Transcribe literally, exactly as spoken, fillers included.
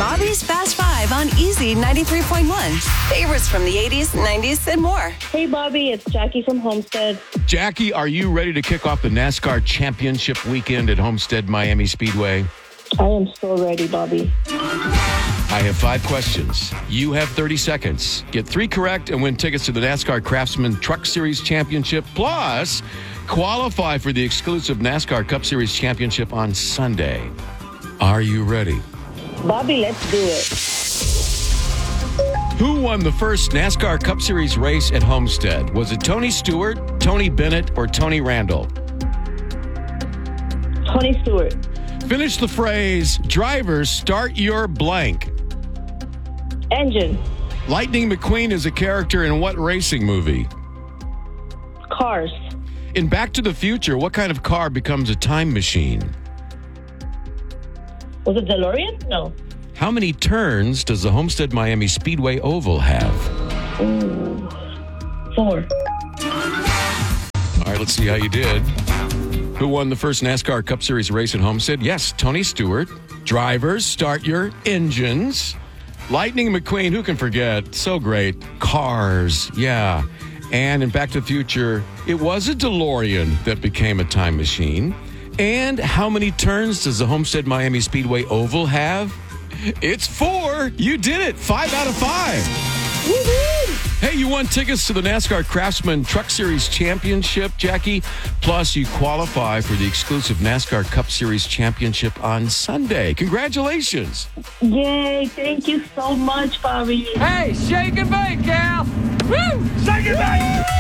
Bobby's Fast Five on Easy ninety-three point one. Favorites from the eighties, nineties, and more. Hey, Bobby, it's Jackie from Homestead. Jackie, are you ready to kick off the NASCAR Championship weekend at Homestead Miami Speedway? I am so ready, Bobby. I have five questions. You have thirty seconds. Get three correct and win tickets to the NASCAR Craftsman Truck Series Championship, plus qualify for the exclusive NASCAR Cup Series Championship on Sunday. Are you ready? Bobby, let's do it. Who won the first NASCAR Cup Series race at Homestead? Was it Tony Stewart, Tony Bennett, or Tony Randall? Tony Stewart. Finish the phrase, drivers, start your blank. Engine. Lightning McQueen is a character in what racing movie? Cars. In Back to the Future, what kind of car becomes a time machine? Was it DeLorean? No. How many turns does the Homestead Miami Speedway Oval have? Ooh. Four. All right, let's see how you did. Who won the first NASCAR Cup Series race at Homestead? Yes, Tony Stewart. Drivers, start your engines. Lightning McQueen, who can forget? So great. Cars, yeah. And in Back to the Future, it was a DeLorean that became a time machine. And how many turns does the Homestead Miami Speedway Oval have? It's four. You did it. Five out of five. Woo-hoo! Hey, you won tickets to the NASCAR Craftsman Truck Series Championship, Jackie. Plus, you qualify for the exclusive NASCAR Cup Series Championship on Sunday. Congratulations. Yay, thank you so much, Bobby. Hey, shake and bake, Cal. Woo! Shake and bake.